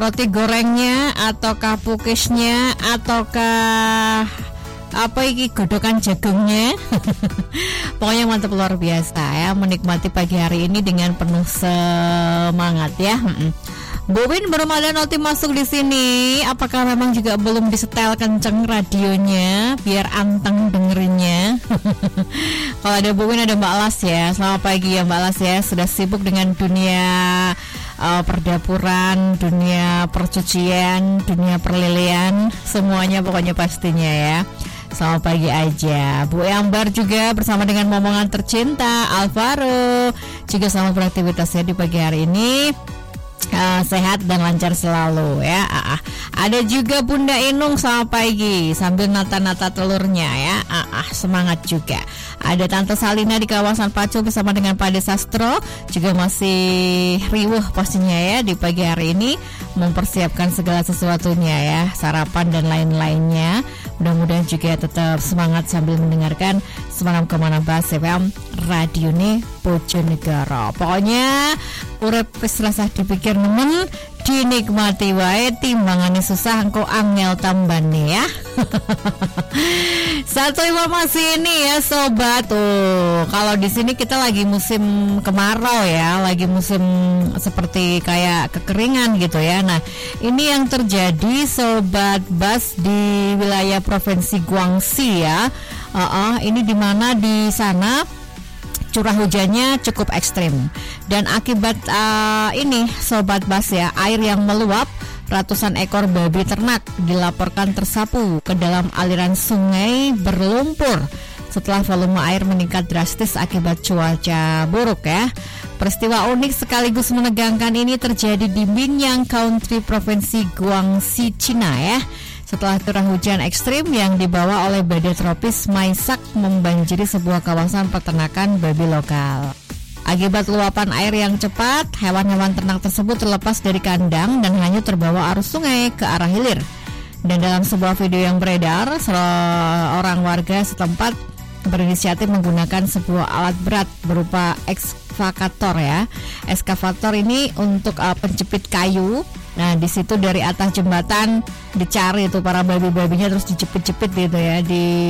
roti gorengnya, ataukah pukisnya, ataukah apa iki godokan jagungnya. Pokoknya mantap luar biasa ya, menikmati pagi hari ini dengan penuh semangat ya. Bu Win belum ada noti masuk di sini. Apakah memang juga belum disetel kenceng radionya biar anteng dengerinnya? Kalau ada Bu Win ada Mbak Las ya. Selamat pagi ya Mbak Las ya. Sudah sibuk dengan dunia perdapuran, dunia percucian, dunia perlilian, semuanya pokoknya pastinya ya. Selamat pagi aja. Bu Ambar juga bersama dengan momongan tercinta Alvaro juga selamat beraktivitasnya di pagi hari ini. Sehat dan lancar selalu ya. Ada juga Bunda Inung selamat pagi sambil nata-nata telurnya ya. Semangat juga. Ada Tante Salina di kawasan Pacu bersama dengan Pak Desastro juga masih riuh pastinya ya di pagi hari ini mempersiapkan segala sesuatunya ya, sarapan dan lain-lainnya. Mudah-mudahan juga tetap semangat sambil mendengarkan Semangat Kemana Bahas FM Radio nih Bojonegoro. Pokoknya urip wis rasah dipikir nemen, dinikmati wae, timbangane susah engko angel tambane ya. Satu informasi ini ya sobat. Kalau di sini kita lagi musim kemarau ya, lagi musim seperti kayak kekeringan gitu ya. Nah, ini yang terjadi sobat Bas di wilayah Provinsi Guangxi ya. Ini di mana di sana curah hujannya cukup ekstrim dan akibat ini sobat Bas ya, air yang meluap, ratusan ekor babi ternak dilaporkan tersapu ke dalam aliran sungai berlumpur setelah volume air meningkat drastis akibat cuaca buruk ya. Peristiwa unik sekaligus menegangkan ini terjadi di Binyang County, Provinsi Guangxi, Cina ya. Setelah curah hujan ekstrim yang dibawa oleh badai tropis Maisak membanjiri sebuah kawasan peternakan babi lokal. Akibat luapan air yang cepat, hewan-hewan ternak tersebut terlepas dari kandang dan hanya terbawa arus sungai ke arah hilir. Dan dalam sebuah video yang beredar, seorang warga setempat berinisiatif menggunakan sebuah alat berat berupa ekskavator ya. Ekskavator ini untuk penjepit kayu. Nah, di situ dari atas jembatan dicari itu para babi-babinya, terus dijepit-jepit gitu ya,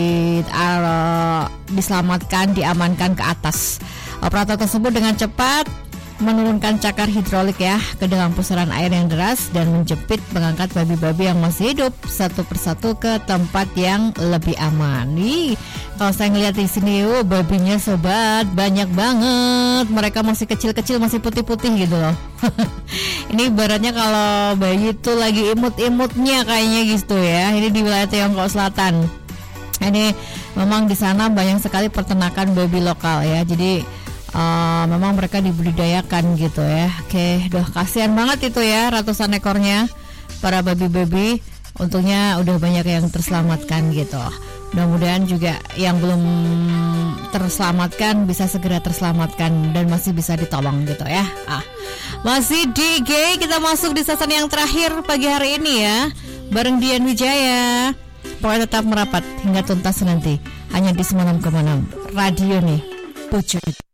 diselamatkan, diamankan ke atas. Operator tersebut dengan cepat menurunkan cakar hidrolik ya ke dalam pusaran air yang deras dan menjepit mengangkat babi-babi yang masih hidup satu persatu ke tempat yang lebih aman. Nih, kalau saya ngeliat di sini, babinya sobat banyak banget. Mereka masih kecil-kecil, masih putih-putih gitu loh. Ini ibaratnya kalau bayi itu lagi imut-imutnya kayaknya gitu ya. Ini di wilayah Tiongkok Selatan. Ini memang di sana banyak sekali peternakan babi lokal ya. Jadi memang mereka dibudidayakan gitu ya. Oke, kasihan banget itu ya, ratusan ekornya para babi-babi. Untungnya udah banyak yang terselamatkan gitu. Mudah-mudahan juga yang belum terselamatkan bisa segera terselamatkan dan masih bisa ditolong gitu ya. Masih di G, kita masuk di season yang terakhir pagi hari ini ya, bareng Dian Wijaya. Pokoknya tetap merapat hingga tuntas nanti hanya di 96,6 Radio nih Bojonegoro.